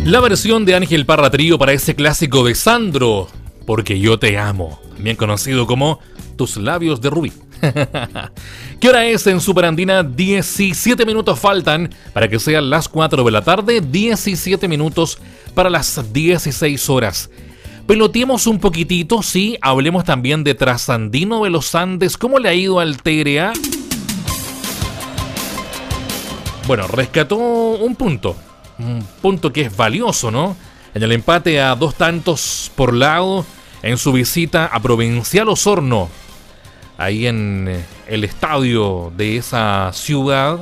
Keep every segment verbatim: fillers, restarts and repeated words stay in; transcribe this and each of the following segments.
La versión de Ángel Parra Trío para ese clásico de Sandro, Porque yo te amo, también conocido como Tus labios de rubí. ¿Qué hora es en Superandina? diecisiete minutos faltan para que sean las cuatro de la tarde, diecisiete minutos para las dieciséis horas. Peloteemos un poquitito, sí, hablemos también de Trasandino de los Andes. ¿Cómo le ha ido al T R A? Bueno, rescató un punto, un punto que es valioso, ¿no? En el empate a dos tantos por lado en su visita a Provincial Osorno, ahí en el estadio de esa ciudad,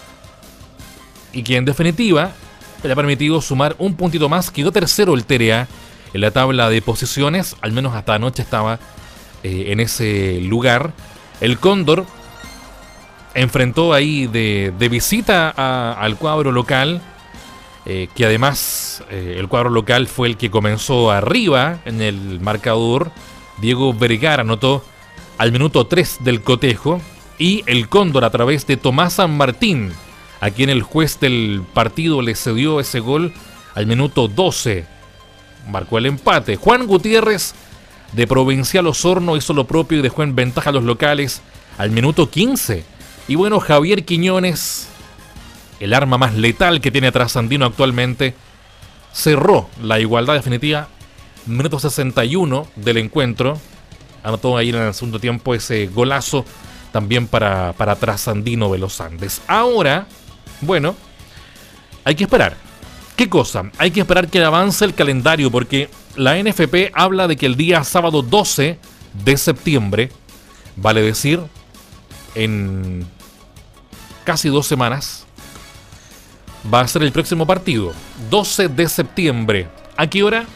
y que en definitiva le ha permitido sumar un puntito más. Quedó tercero el T R A en la tabla de posiciones, al menos hasta anoche estaba eh, en ese lugar. El Cóndor enfrentó ahí de, de visita a, al cuadro local, eh, que además eh, el cuadro local fue el que comenzó arriba en el marcador. Diego Vergara anotó al minuto tres del cotejo, y el Cóndor, a través de Tomás San Martín, a quien el juez del partido le cedió ese gol al minuto doce, marcó el empate. Juan Gutiérrez de Provincial Osorno hizo lo propio y dejó en ventaja a los locales al minuto quince. Y bueno, Javier Quiñones, el arma más letal que tiene Trasandino actualmente, cerró la igualdad definitiva, minuto sesenta y uno del encuentro. Anotó ahí en el segundo tiempo ese golazo también para, para Trasandino de los Andes. Ahora, bueno, hay que esperar. ¿Qué cosa? Hay que esperar que avance el calendario, porque la N F P habla de que el día sábado doce de septiembre, vale decir, en casi dos semanas, va a ser el próximo partido. doce de septiembre. ¿A qué hora?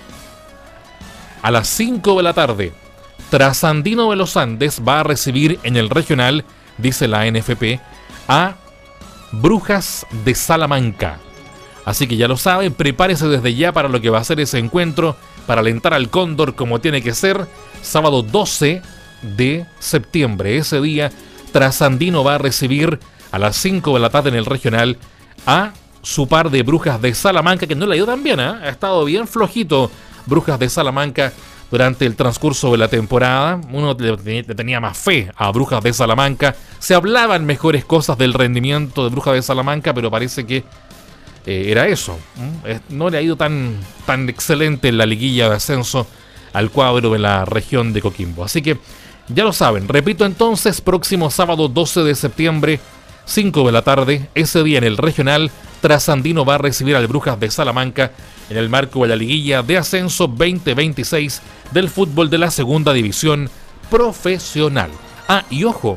A las cinco de la tarde. Trasandino de los Andes va a recibir en el regional, dice la N F P, a Brujas de Salamanca. Así que ya lo saben, prepárese desde ya para lo que va a ser ese encuentro, para alentar al Cóndor como tiene que ser. Sábado doce de septiembre, ese día, Trasandino va a recibir a las cinco de la tarde en el regional a su par de Brujas de Salamanca, que no le ha ido tan bien, ¿eh? Ha estado bien flojito Brujas de Salamanca durante el transcurso de la temporada. Uno le tenía más fe a Brujas de Salamanca. Se hablaban mejores cosas del rendimiento de Brujas de Salamanca, pero parece que eh, era eso. ¿Mm? No le ha ido tan, tan excelente en la liguilla de ascenso al cuadro de la región de Coquimbo. Así que ya lo saben. Repito entonces, próximo sábado doce de septiembre, cinco de la tarde, ese día en el regional, Trasandino va a recibir al Brujas de Salamanca en el marco de la liguilla de ascenso veinte veintiséis del fútbol de la segunda división profesional. Ah, y ojo,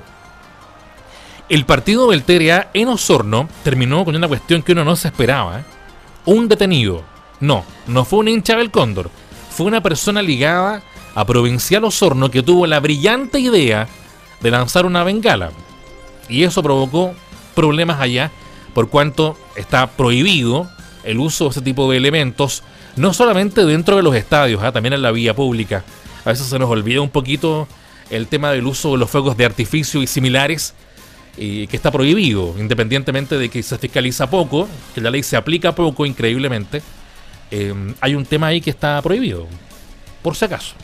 el partido del T R A en Osorno terminó con una cuestión que uno no se esperaba, ¿eh? Un detenido. No, no fue un hincha del Cóndor, fue una persona ligada a Provincial Osorno que tuvo la brillante idea de lanzar una bengala. Y eso provocó problemas allá, por cuanto está prohibido el uso de ese tipo de elementos, no solamente dentro de los estadios, ¿eh? También en la vía pública. A veces se nos olvida un poquito el tema del uso de los fuegos de artificio y similares, y que está prohibido, independientemente de que se fiscaliza poco, que la ley se aplica poco, increíblemente. Eh, hay un tema ahí que está prohibido, por si acaso.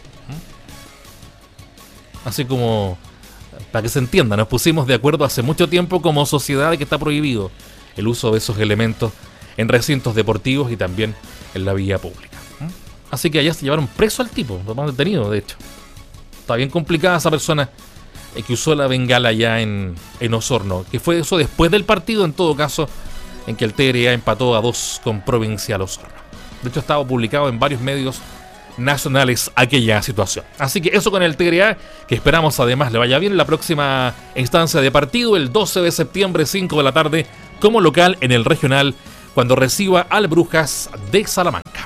Así como, para que se entienda, nos pusimos de acuerdo hace mucho tiempo como sociedad de que está prohibido el uso de esos elementos en recintos deportivos y también en la vía pública. Así que allá se llevaron preso al tipo, lo hemos detenido, de hecho. Está bien complicada esa persona que usó la bengala allá en, en Osorno, que fue eso después del partido, en todo caso, en que el T R A empató a dos con Provincial Osorno. De hecho, estaba publicado en varios medios nacionales aquella situación. Así que eso con el T R A, que esperamos además le vaya bien en la próxima instancia de partido, el doce de septiembre, cinco de la tarde, como local en el regional, cuando reciba al Brujas de Salamanca.